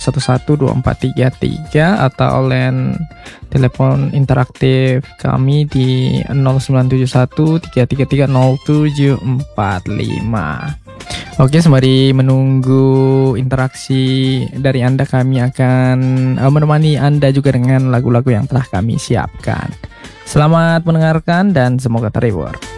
08112433 atau line telepon interaktif kami di 097133300745. Oke, sembari menunggu interaksi dari Anda, kami akan menemani Anda juga dengan lagu-lagu yang telah kami siapkan. Selamat mendengarkan dan semoga terhibur.